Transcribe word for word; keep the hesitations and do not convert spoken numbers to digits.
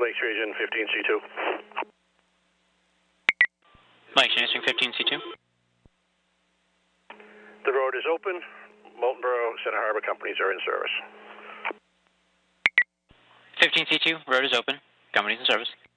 Lakes Region, fifteen C two. Lakes answering fifteen C two. The road is open. Moultonborough, Center Harbor companies are in service. fifteen C two, road is open. Companies in service.